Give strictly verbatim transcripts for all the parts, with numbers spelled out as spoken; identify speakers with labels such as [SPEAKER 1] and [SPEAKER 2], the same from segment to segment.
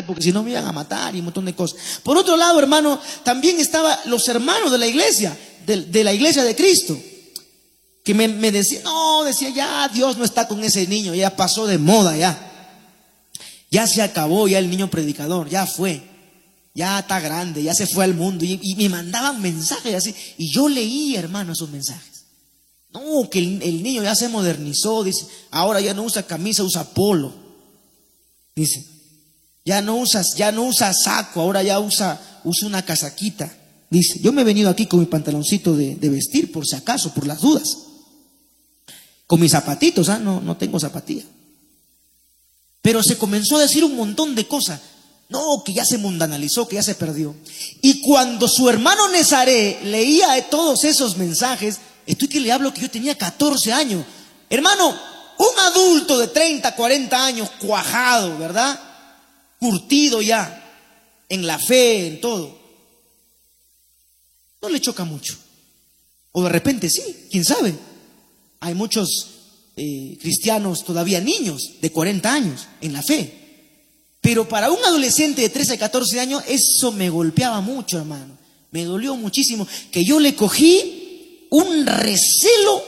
[SPEAKER 1] porque si no me iban a matar y un montón de cosas. Por otro lado, hermano, también estaban los hermanos de la iglesia, de, de la iglesia de Cristo, que me, me decían, no, decía, ya Dios no está con ese niño, ya pasó de moda, ya. Ya se acabó, ya el niño predicador, ya fue. Ya está grande, ya se fue al mundo. Y, y me mandaban mensajes así. Y yo leía, hermano, esos mensajes. No, que el, el niño ya se modernizó, dice, ahora ya no usa camisa, usa polo. Dice, ya no usas, ya no usa saco, ahora ya usa, usa una casaquita. Dice, yo me he venido aquí con mi pantaloncito de, de vestir, por si acaso, por las dudas. Con mis zapatitos, ¿ah? No, no tengo zapatilla. Pero se comenzó a decir un montón de cosas. No, que ya se mundanalizó, que ya se perdió. Y cuando su hermano Nezaré leía todos esos mensajes, estoy que le hablo que yo tenía catorce años. Hermano, un adulto de treinta, cuarenta años, cuajado, ¿verdad? Curtido ya, en la fe, en todo. No le choca mucho. O de repente sí, quién sabe. Hay muchos eh, cristianos todavía niños de cuarenta años en la fe. Pero para un adolescente de trece, catorce años, eso me golpeaba mucho, hermano. Me dolió muchísimo que yo le cogí un recelo,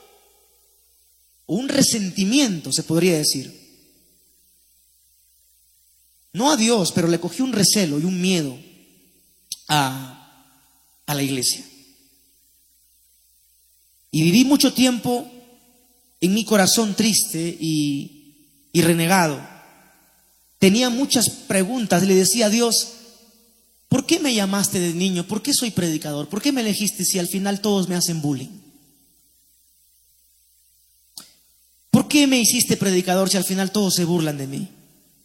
[SPEAKER 1] un resentimiento, se podría decir. No a Dios, pero le cogí un recelo y un miedo a, a la iglesia. Y viví mucho tiempo en mi corazón triste y, y renegado. Tenía muchas preguntas, le decía a Dios, ¿por qué me llamaste de niño? ¿Por qué soy predicador? ¿Por qué me elegiste si al final todos me hacen bullying? ¿Por qué me hiciste predicador si al final todos se burlan de mí?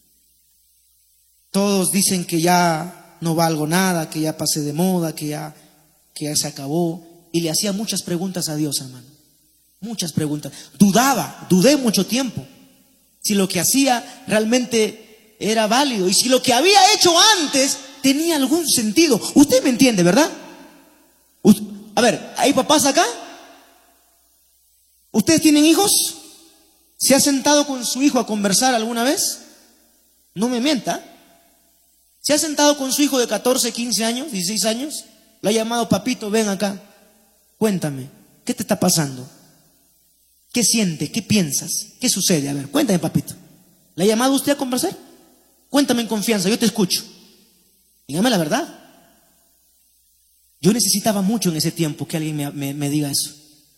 [SPEAKER 1] Todos dicen que ya no valgo nada, que ya pasé de moda, que ya, que ya se acabó. Y le hacía muchas preguntas a Dios, hermano. Muchas preguntas. Dudaba, dudé mucho tiempo si lo que hacía realmente era válido y si lo que había hecho antes tenía algún sentido. Usted me entiende, ¿verdad? A ver, ¿hay papás acá? ¿Ustedes tienen hijos? ¿Se ha sentado con su hijo a conversar alguna vez? No me mienta. ¿Se ha sentado con su hijo de catorce, quince años, dieciséis años? Lo ha llamado, papito, ven acá. Cuéntame, ¿qué te está pasando? ¿Qué sientes? ¿Qué piensas? ¿Qué sucede? A ver, cuéntame, papito. ¿Le ha llamado usted a conversar? Cuéntame en confianza, yo te escucho. Dígame la verdad. Yo necesitaba mucho en ese tiempo que alguien me, me, me diga eso.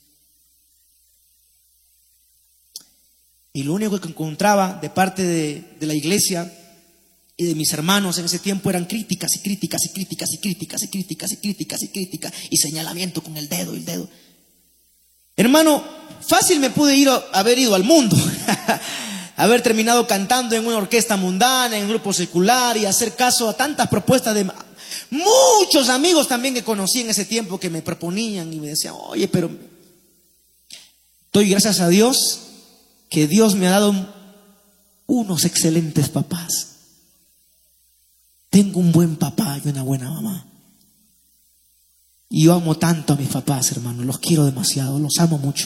[SPEAKER 1] Y lo único que encontraba de parte de, de la iglesia y de mis hermanos en ese tiempo eran críticas y críticas y críticas y críticas y críticas y críticas y críticas y señalamiento con el dedo y el dedo. Hermano, fácil me pude ir a, haber ido al mundo. Haber terminado cantando en una orquesta mundana, en un grupo secular y hacer caso a tantas propuestas de muchos amigos también que conocí en ese tiempo que me proponían y me decían, oye, pero doy gracias a Dios que Dios me ha dado unos excelentes papás. Tengo un buen papá y una buena mamá. Y yo amo tanto a mis papás, hermano, los quiero demasiado, los amo mucho.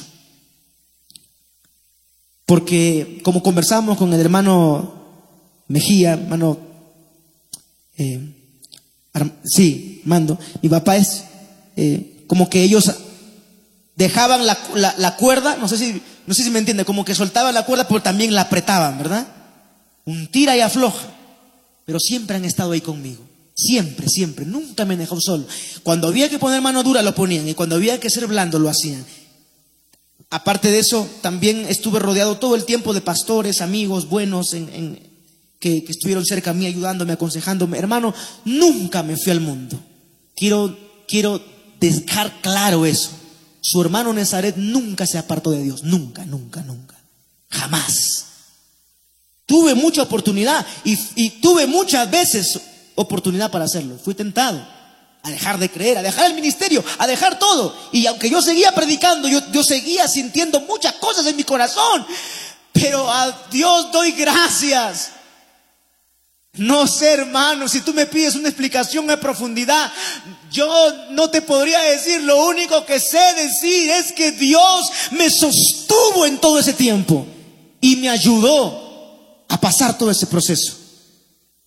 [SPEAKER 1] Porque como conversamos con el hermano Mejía, hermano, eh, sí, Mando, mi papá es eh, como que ellos dejaban la, la, la cuerda, no sé si, no sé si me entiende, como que soltaban la cuerda, pero también la apretaban, ¿verdad? Un tira y afloja, pero siempre han estado ahí conmigo, siempre, siempre, nunca me han dejado solo. Cuando había que poner mano dura lo ponían y cuando había que ser blando lo hacían. Aparte de eso, también estuve rodeado todo el tiempo de pastores, amigos buenos en, en, que, que estuvieron cerca a mí, ayudándome, aconsejándome. Hermano, nunca me fui al mundo. Quiero, quiero dejar claro eso. Su hermano Nezaret nunca se apartó de Dios. Nunca, nunca, nunca. Jamás. Tuve mucha oportunidad y, y tuve muchas veces oportunidad para hacerlo. Fui tentado a dejar de creer, a dejar el ministerio, a dejar todo. Y aunque yo seguía predicando, yo, yo seguía sintiendo muchas cosas en mi corazón. Pero a Dios doy gracias. No sé, hermano, si tú me pides una explicación en profundidad, yo no te podría decir. Lo único que sé decir es que Dios me sostuvo en todo ese tiempo y me ayudó a pasar todo ese proceso.